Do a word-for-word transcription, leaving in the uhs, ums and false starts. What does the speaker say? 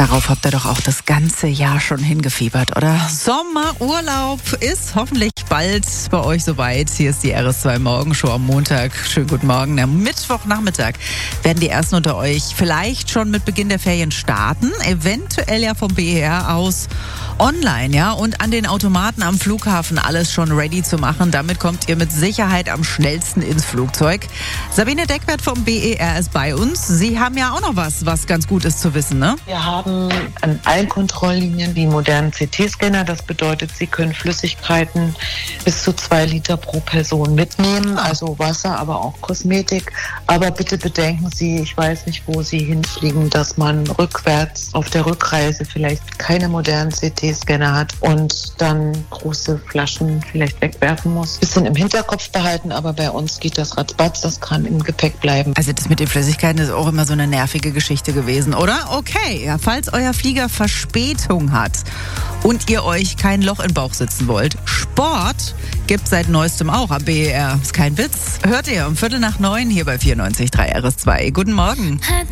Darauf habt ihr doch auch das ganze Jahr schon hingefiebert, oder? Sommerurlaub ist hoffentlich bald bei euch soweit. Hier ist die R S zwei Morgenshow am Montag. Schönen guten Morgen. Am Mittwochnachmittag werden die ersten unter euch vielleicht schon mit Beginn der Ferien starten. Eventuell ja vom B E R aus online, ja, und an den Automaten am Flughafen alles schon ready zu machen. Damit kommt ihr mit Sicherheit am schnellsten ins Flugzeug. Sabine Deckwert vom B E R ist bei uns. Sie haben ja auch noch was, was ganz gut ist zu wissen, ne? Wir haben an allen Kontrolllinien die modernen C T-Scanner. Das bedeutet, Sie können Flüssigkeiten bis zu zwei Liter pro Person mitnehmen, also Wasser, aber auch Kosmetik. Aber bitte bedenken Sie, ich weiß nicht, wo Sie hinfliegen, dass man rückwärts auf der Rückreise vielleicht keine modernen C T-Scanner hat und dann große Flaschen vielleicht wegwerfen muss. Bisschen im Hinterkopf behalten, aber bei uns geht das ratzbatz, das kann im Gepäck bleiben. Also das mit den Flüssigkeiten ist auch immer so eine nervige Geschichte gewesen, oder? Okay, ja, falls euer Flieger Verspätung hat und ihr euch kein Loch im Bauch sitzen wollt, Sport gibt seit neuestem auch am B E R. Ist kein Witz. Hört ihr um Viertel nach neun hier bei vierundneunzig Komma drei R S zwei. Guten Morgen.